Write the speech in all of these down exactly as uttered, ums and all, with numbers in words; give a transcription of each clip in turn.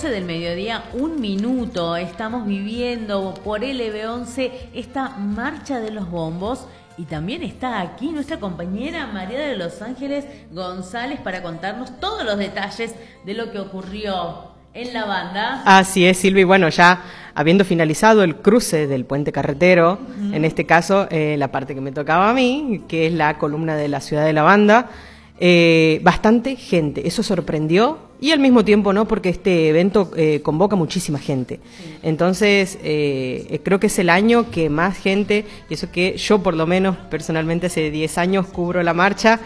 doce del mediodía, un minuto. Estamos viviendo por L B once esta marcha de los bombos. Y también está aquí nuestra compañera María de los Ángeles González para contarnos todos los detalles de lo que ocurrió en la banda. Así es, Silvi. Bueno, ya habiendo finalizado el cruce del puente carretero, uh-huh. en este caso eh, la parte que me tocaba a mí, que es la columna de la ciudad de la banda, eh, bastante gente. Eso sorprendió. Y al mismo tiempo no, porque este evento eh, convoca muchísima gente. Sí. Entonces, eh, creo que es el año que más gente, y eso que yo por lo menos personalmente hace diez años cubro la marcha,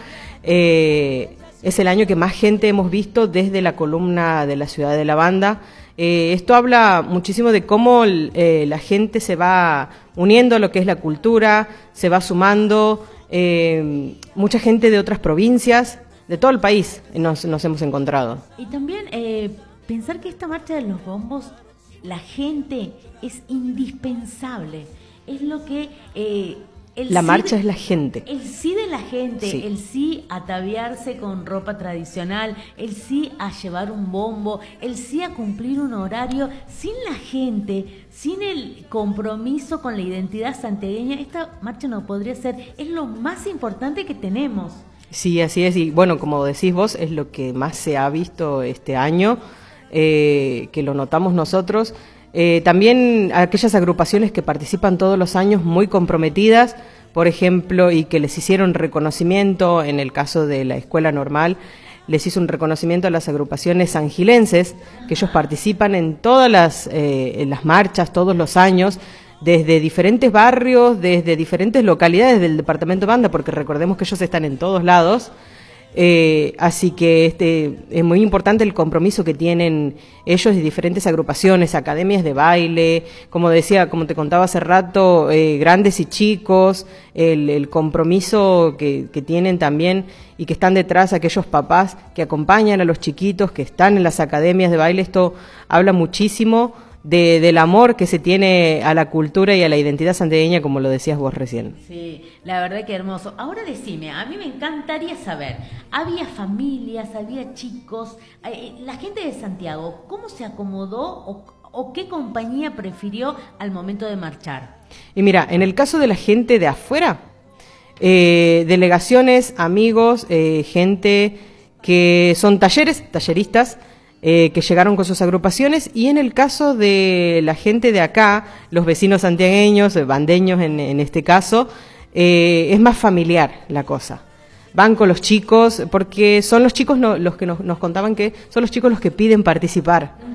eh, es el año que más gente hemos visto desde la columna de la ciudad de la banda. Eh, esto habla muchísimo de cómo eh, la gente se va uniendo a lo que es la cultura, se va sumando, eh, mucha gente de otras provincias, de todo el país nos, nos hemos encontrado. Y también eh, pensar que esta marcha de los bombos, la gente es indispensable. Es lo que... Eh, el la sí marcha de, es la gente. El sí de la gente, sí. El sí a ataviarse con ropa tradicional, el sí a llevar un bombo, el sí a cumplir un horario. Sin la gente, sin el compromiso con la identidad santiagueña, esta marcha no podría ser. Es lo más importante que tenemos. Sí, así es, y bueno, como decís vos, es lo que más se ha visto este año, eh, que lo notamos nosotros. Eh, también aquellas agrupaciones que participan todos los años muy comprometidas, por ejemplo, y que les hicieron reconocimiento, en el caso de la Escuela Normal, les hizo un reconocimiento a las agrupaciones sangilenses, que ellos participan en todas las, eh, en las marchas todos los años, desde diferentes barrios, desde diferentes localidades del departamento de banda, porque recordemos que ellos están en todos lados, eh, así que este es muy importante el compromiso que tienen ellos de diferentes agrupaciones, academias de baile, como decía, como te contaba hace rato, eh, grandes y chicos, el, el compromiso que, que tienen también y que están detrás aquellos papás que acompañan a los chiquitos que están en las academias de baile. Esto habla muchísimo De, del amor que se tiene a la cultura y a la identidad santiagueña, como lo decías vos recién. Sí, la verdad que hermoso. Ahora decime, a mí me encantaría saber, ¿había familias, había chicos? Eh, la gente de Santiago, ¿cómo se acomodó o, o qué compañía prefirió al momento de marchar? Y mira, en el caso de la gente de afuera, eh, delegaciones, amigos, eh, gente que son talleres, talleristas, Eh, que llegaron con sus agrupaciones, y en el caso de la gente de acá, los vecinos santiagueños, bandeños en, en este caso, eh, es más familiar la cosa. Van con los chicos, porque son los chicos no, los que nos, nos contaban que son los chicos los que piden participar.